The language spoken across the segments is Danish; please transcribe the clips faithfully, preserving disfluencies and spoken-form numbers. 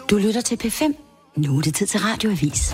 Du lytter til P fem. Nu er det tid til Radioavis.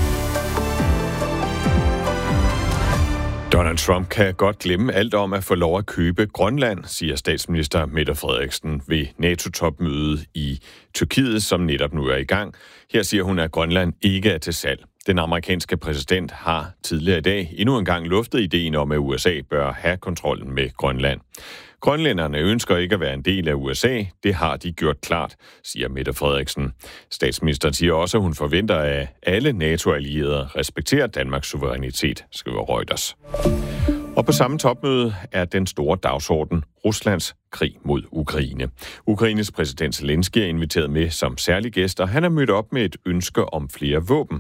Donald Trump kan godt glemme alt om at få lov at købe Grønland, siger statsminister Mette Frederiksen ved NATO-topmødet i Tyrkiet, som netop nu er i gang. Her siger hun, at Grønland ikke er til salg. Den amerikanske præsident har tidligere i dag endnu engang luftet ideen om, at U S A bør have kontrollen med Grønland. Grønlænderne ønsker ikke at være en del af U S A. Det har de gjort klart, siger Mette Frederiksen. Statsministeren siger også, at hun forventer, at alle NATO-allierede respekterer Danmarks suverænitet, skriver Reuters. Og på samme topmøde er den store dagsorden Ruslands krig mod Ukraine. Ukraines præsident Zelensky er inviteret med som særlig gæst, og han er mødt op med et ønske om flere våben.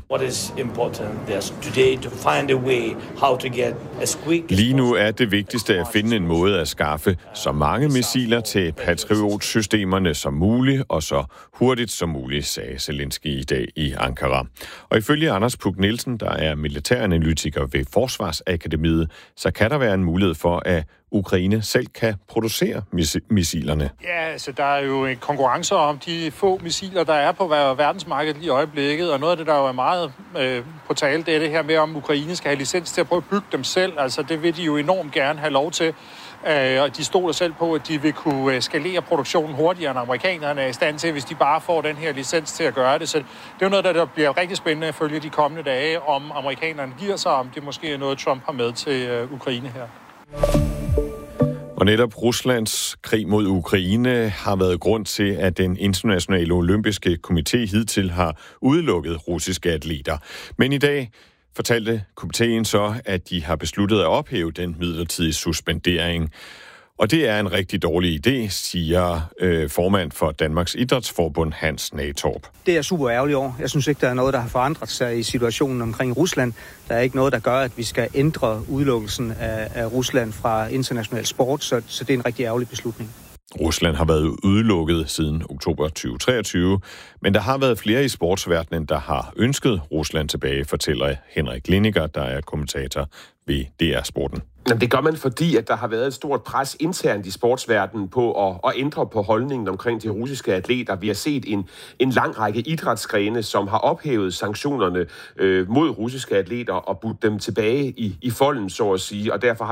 Lige nu er det vigtigste at finde en måde at skaffe så mange missiler til Patriot-systemerne som muligt, og så hurtigt som muligt, sagde Zelensky i dag i Ankara. Og ifølge Anders Puk Nielsen, der er militæranalytiker ved Forsvarsakademiet, så kan der være en mulighed for, at Ukraine selv kan producere mis- missilerne. Ja, altså der er jo en konkurrence om de få missiler, der er på verdensmarkedet i øjeblikket, og noget af det, der jo er meget øh, på tale, det er det her med, om Ukraine skal have licens til at prøve at bygge dem selv. Altså det vil de jo enormt gerne have lov til, øh, og de stoler selv på, at de vil kunne skalere produktionen hurtigere, end amerikanerne er i stand til, hvis de bare får den her licens til at gøre det. Så det er jo noget, der bliver rigtig spændende at følge de kommende dage, om amerikanerne giver sig, om det måske er noget, Trump har med til øh, Ukraine her. Og netop Ruslands krig mod Ukraine har været grund til, at den internationale olympiske komité hidtil har udelukket russiske atleter. Men i dag fortalte komiteen så, at de har besluttet at ophæve den midlertidige suspendering. Og det er en rigtig dårlig idé, siger øh, formand for Danmarks Idrætsforbund, Hans Natorp. Det er super ærgerligt over. Jeg synes ikke, der er noget, der har forandret sig i situationen omkring Rusland. Der er ikke noget, der gør, at vi skal ændre udelukkelsen af, af Rusland fra international sport, så, så det er en rigtig ærgerlig beslutning. Rusland har været udelukket siden oktober tyve treogtyve, men der har været flere i sportsverdenen, der har ønsket Rusland tilbage, fortæller Henrik Linniger, der er kommentator ved D R Sporten. Jamen, det gør man, fordi at der har været et stort pres internt i sportsverdenen på at, at ændre på holdningen omkring de russiske atleter. Vi har set en, en lang række idrætsgrene, som har ophævet sanktionerne øh, mod russiske atleter og budt dem tilbage i, i folden, så at sige, og derfor har